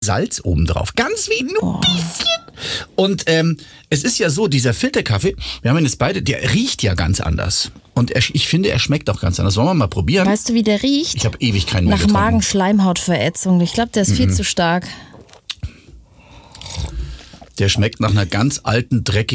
Salz oben drauf. Ganz wenig, nur ein bisschen. Und es ist ja so, dieser Filterkaffee, wir haben ihn jetzt beide, der riecht ja ganz anders. Und ich finde, er schmeckt auch ganz anders. Wollen wir mal probieren? Weißt du, wie der riecht? Ich habe ewig keinen mehr Nach getrunken. Magenschleimhautverätzung. Ich glaube, der ist viel zu stark. Der schmeckt nach einer ganz alten, dreckigen